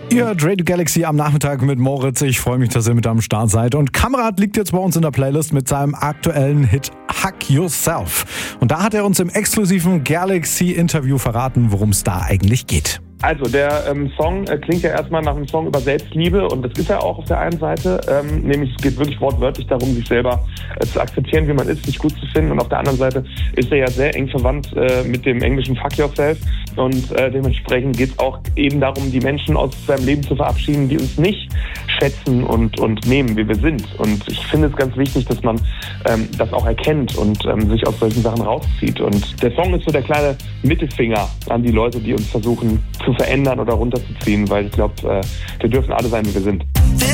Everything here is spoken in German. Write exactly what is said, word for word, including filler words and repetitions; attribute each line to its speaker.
Speaker 1: Ihr hört Radio Galaxy am Nachmittag mit Moritz. Ich freue mich, dass ihr mit am Start seid. Und Kamerad liegt jetzt bei uns in der Playlist mit seinem aktuellen Hit Hug Yourself. Und da hat er uns im exklusiven Galaxy-Interview verraten, worum es da eigentlich geht.
Speaker 2: Also der ähm, Song äh, klingt ja erstmal nach einem Song über Selbstliebe und das ist er auch auf der einen Seite, ähm, nämlich es geht wirklich wortwörtlich darum, sich selber äh, zu akzeptieren, wie man ist, sich gut zu finden, und auf der anderen Seite ist er ja sehr eng verwandt äh, mit dem englischen Fuck Yourself, und äh, dementsprechend geht es auch eben darum, die Menschen aus seinem Leben zu verabschieden, die uns nicht schätzen und, und nehmen, wie wir sind. Und ich finde es ganz wichtig, dass man ähm, das auch erkennt und ähm, sich aus solchen Sachen rauszieht. Und der Song ist so der kleine Mittelfinger an die Leute, die uns versuchen zu verändern oder runterzuziehen, weil ich glaube, äh, wir dürfen alle sein, wie wir sind.